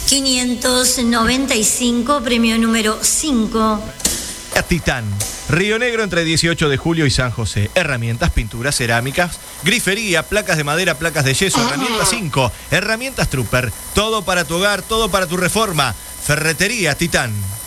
595, premio número 5. Titán. Río Negro entre 18 de julio y San José. Herramientas, pinturas, cerámicas, grifería, placas de madera, placas de yeso, herramientas 5, herramientas Trooper. Todo para tu hogar, todo para tu reforma. Ferretería Titán.